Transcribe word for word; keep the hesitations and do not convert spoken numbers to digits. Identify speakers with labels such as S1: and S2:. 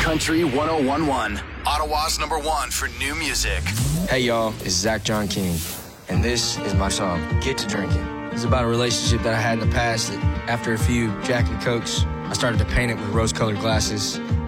S1: Country one oh one one, Ottawa's number one for new music.
S2: Hey y'all, it's Zach John King, and this is my song, Get to Drinking. It's about a relationship that I had in the past that after a few Jack and Cokes, I started to paint it with rose-colored glasses.